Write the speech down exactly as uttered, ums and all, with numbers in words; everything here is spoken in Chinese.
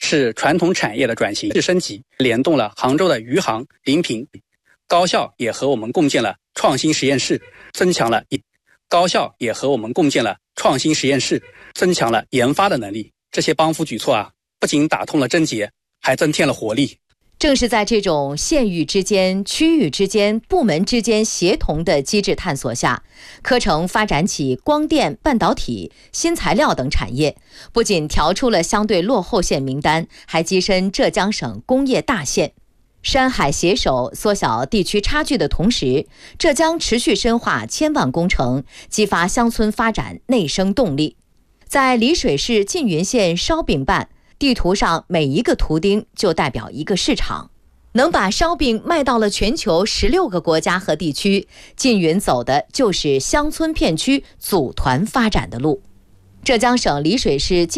是传统产业的转型升级，联动了杭州的余杭、临平。高校也和我们共建了创新实验室，增强了高校也和我们共建了创新实验室，增强了研发的能力。这些帮扶举措啊，不仅打通了症结，还增添了活力。 正是在这种县域之间、区域之间、部门之间协同的机制探索下，科城发展起光电、半导体、新材料等产业，不仅调出了相对落后县名单，还跻身浙江省工业大县。山海携手，缩小地区差距的同时，浙江持续深化千万工程，激发乡村发展内生动力。在丽水市缙云县烧饼办，地图上每一个图钉就代表一个市场，能把烧饼卖到了全球十六个国家和地区，缙云走的就是乡村片区组团发展的路。浙江省丽水市